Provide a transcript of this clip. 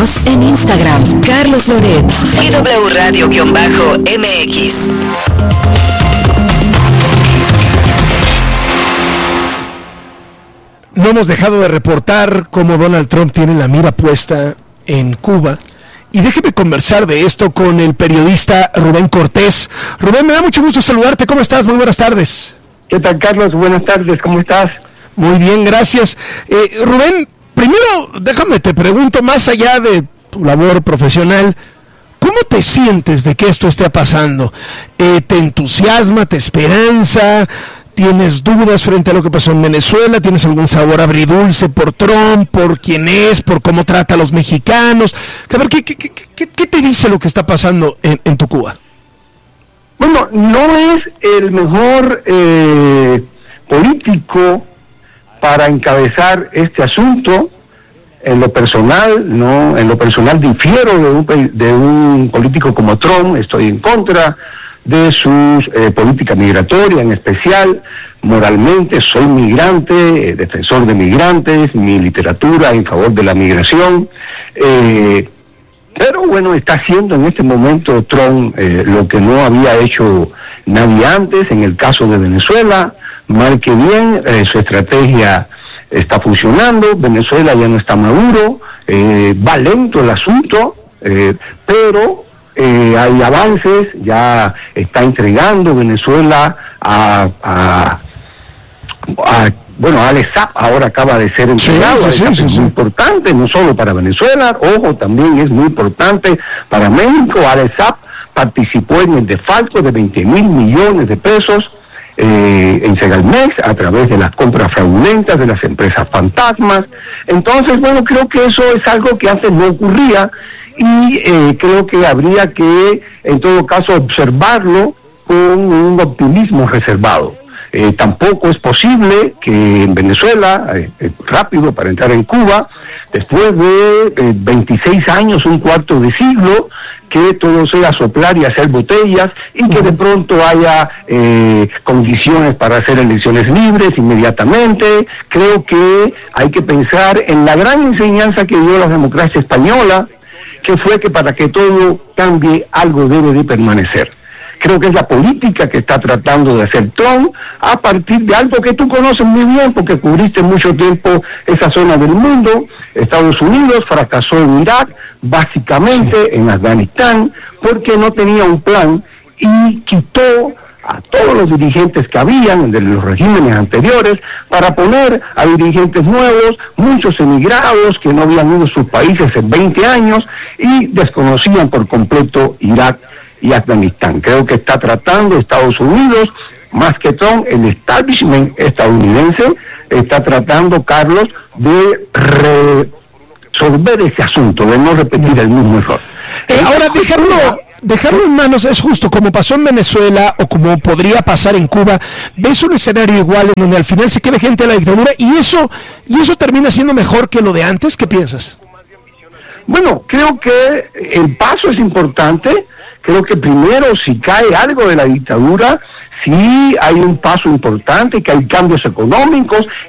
Síguenos en Instagram, Carlos Loret y W Radio-MX. No hemos dejado de reportar cómo Donald Trump tiene la mira puesta en Cuba. Y déjeme conversar de esto con el periodista Rubén Cortés. Rubén, me da mucho gusto saludarte. ¿Cómo estás? Muy buenas tardes. ¿Qué tal, Carlos? Buenas tardes. ¿Cómo estás? Muy bien, gracias. Rubén, primero déjame te pregunto, más allá de tu labor profesional, ¿cómo te sientes de que esto esté pasando? ¿Te entusiasma, te esperanza? ¿Tienes dudas frente a lo que pasó en Venezuela? ¿Tienes algún sabor agridulce por Trump, por quién es, por cómo trata a los mexicanos? A ver, ¿qué te dice lo que está pasando en tu Cuba? Bueno, no es el mejor político para encabezar este asunto. En lo personal, no, en lo personal difiero de un político como Trump. Estoy en contra de sus políticas migratorias, en especial moralmente. Soy migrante, defensor de migrantes, mi literatura en favor de la migración, pero bueno, está haciendo en este momento Trump lo que no había hecho nadie antes. En el caso de Venezuela, mal que bien, su estrategia está funcionando. Venezuela ya no está maduro, va lento el asunto, pero hay avances. Ya está entregando Venezuela Alex Saab ahora acaba de ser entregado. Sí. Muy importante, no solo para Venezuela, ojo, también es muy importante para México. Alex Saab participó en el desfalco de 20,000 millones de pesos en Segalmex a través de las compras fraudulentas de las empresas fantasmas. Entonces, bueno, creo que eso es algo que antes no ocurría, y creo que habría que, en todo caso, observarlo con un optimismo reservado. Tampoco es posible que en Venezuela, rápido para entrar en Cuba, después de 26 años, un cuarto de siglo, que todo sea soplar y hacer botellas, y que de pronto haya condiciones para hacer elecciones libres inmediatamente. Creo que hay que pensar en la gran enseñanza que dio la democracia española, que fue que para que todo cambie, algo debe de permanecer. Creo que es la política que está tratando de hacer Trump a partir de algo que tú conoces muy bien, porque cubriste mucho tiempo esa zona del mundo. Estados Unidos fracasó en Irak, básicamente en Afganistán, porque no tenía un plan, y quitó a todos los dirigentes que habían de los regímenes anteriores para poner a dirigentes nuevos, muchos emigrados que no habían ido a sus países en 20 años y desconocían por completo Irak y Afganistán. Creo que está tratando Estados Unidos, más que Trump, el establishment estadounidense, está tratando, Carlos, de resolver ese asunto, de no repetir el mismo error. Ahora, dejarlo en manos es justo, como pasó en Venezuela o como podría pasar en Cuba. ¿Ves un escenario igual en donde al final se quede gente a la dictadura y eso termina siendo mejor que lo de antes? ¿Qué piensas? Bueno, creo que el paso es importante. Creo que primero, si cae algo de la dictadura, sí hay un paso importante, que hay cambios económicos,